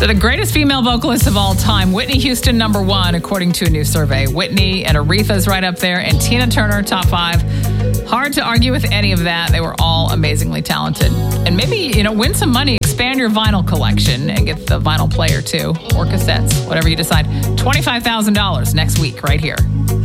So the greatest female vocalists of all time, Whitney Houston, number one, according to a new survey. Whitney and Aretha's right up there, and Tina Turner, top 5. Hard to argue with any of that. They were all amazingly talented. And maybe, win some money, expand your vinyl collection, and get the vinyl player too, or cassettes, whatever you decide. $25,000 next week, right here.